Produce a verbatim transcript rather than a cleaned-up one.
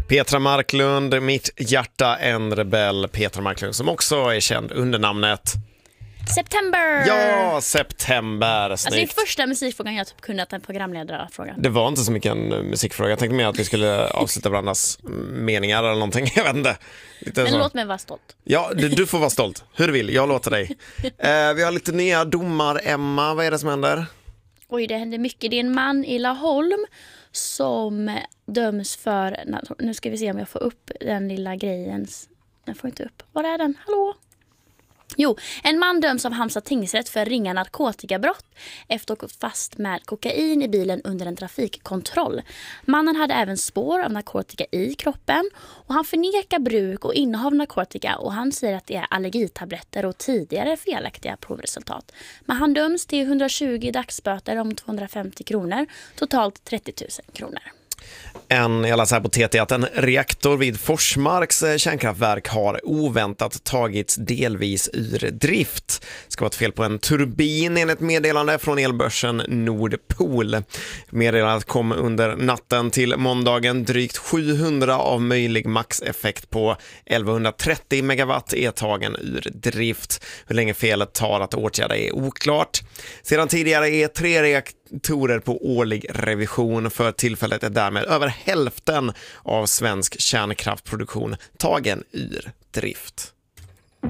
Petra Marklund, Mitt hjärta en rebell. Petra Marklund som också är känd under namnet September! Ja, September. Alltså det är första musikfrågan jag typ kunnat en programledarfråga. Det var inte så mycket en musikfråga. Jag tänkte mer att vi skulle avsluta varandras meningar eller någonting. Jag vet inte. Lite Men så. låt mig vara stolt. Ja, du, du får vara stolt. Hur du vill, jag låter dig. Eh, vi har lite nya domar, Emma. Vad är det som händer? Oj, det händer mycket. Det är en man i Laholm som döms för... Nu ska vi se om jag får upp den lilla grejen. Jag får inte upp. Var är den? Hallå? Jo, en man döms av Halmstad tingsrätt för ringa narkotikabrott efter att ha gått fast med kokain i bilen under en trafikkontroll. Mannen hade även spår av narkotika i kroppen och han förnekar bruk och innehav narkotika och han säger att det är allergitabletter och tidigare felaktiga provresultat. Men han döms till hundratjugo dagsböter om tvåhundrafemtio kronor, totalt trettio tusen kronor. En, jag läser här på T T att en reaktor vid Forsmarks kärnkraftverk har oväntat tagits delvis ur drift. Det ska vara ett fel på en turbin enligt meddelande från elbörsen Nordpol. Meddelandet kom under natten till måndagen. Drygt sjuhundra av möjlig maxeffekt på elvahundratrettio megawatt är tagen ur drift. Hur länge felet tar att åtgärda är oklart. Sedan tidigare är tre reaktorer på årlig revision. För tillfället är därmed över hälften av svensk kärnkraftproduktion tagen ur drift.